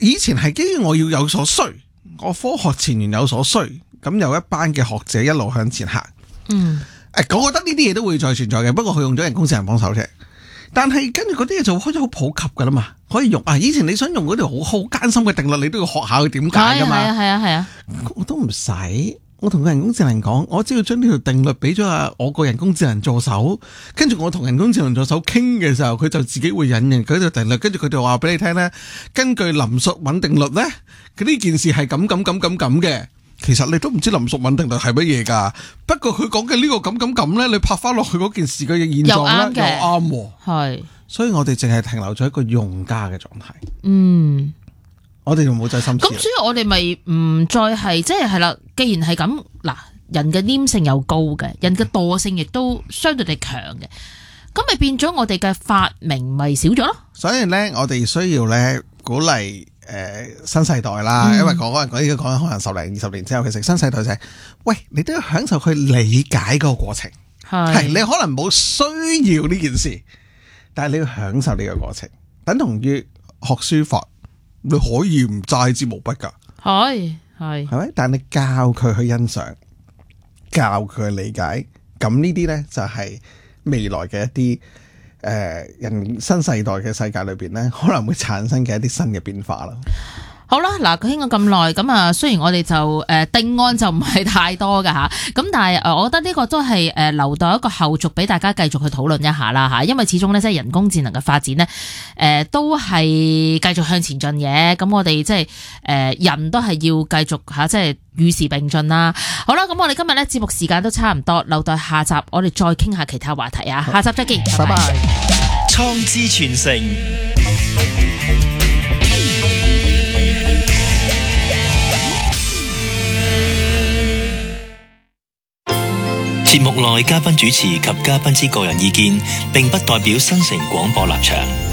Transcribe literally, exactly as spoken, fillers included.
以前係基於我要有所需，我科學前沿有所需，咁有一班嘅學者一路向前行。 嗯， 誒，我覺得呢啲嘢都會再存在嘅，不過佢用咗人工智能幫手啫。但係跟住嗰啲嘢就開始好普及噶啦嘛，可以用啊！以前你想用嗰條好好艱深嘅定律，你都要學下佢點解噶嘛。 係啊係啊係啊， 我都唔使，我同個人工智能講，我只要將呢條定律俾咗啊我個人工智能助手，跟住我同人工智能助手傾嘅時候，佢就自己會引認嗰條定律，跟住佢就話俾你聽咧，根據林述敏定律咧，佢呢件事係咁咁咁咁咁嘅。其實你都唔知林述敏定律係乜嘢噶，不過佢講嘅呢個咁咁咁咧，你拍翻落去嗰件事嘅現狀咧，又啱。 係， 所以我哋淨係停留咗一個用家嘅狀態。 嗯， 我哋就冇再深思。 咁所以我哋咪唔再係即係係啦。既然係咁，嗱，人嘅黏性又高嘅，人嘅惰性亦都相對地強嘅，咁咪變咗我哋嘅發明咪少咗咯。 所以咧，我哋需要咧鼓勵。誒、呃，新世代啦，嗯、因為講講呢個講可能十零二十年之後，其實新世代就係、是，喂，你都要享受去理解個過程，係你可能冇需要呢件事，但係你要享受呢個過程，等同於學書法，你可以唔揸支毛筆噶，係係係咪？但係你教佢去欣賞，教佢去理解，咁呢啲咧就係未來嘅一啲。誒、呃，人新世代嘅世界裏邊咧，可能會產生嘅一啲新嘅變化啦。 好啦，嗱，佢傾咗咁耐，咁啊，雖然我哋就誒、呃、定案就唔係太多㗎吓，咁但係誒，我覺得呢個都係誒、呃、留待一個後續俾大家繼續去討論一下啦吓，因為始終咧即係人工智能嘅發展咧，誒、呃、都係繼續向前進嘅，咁我哋即係誒人都係要繼續吓，即係與時並進啦。好啦，咁我哋今日咧節目時間都差唔多，留待下集我哋再傾下其他話題啊，下集再見，拜拜。 創智傳承。節目內嘉賓主持及嘉賓之個人意見，並不代表新城廣播立場。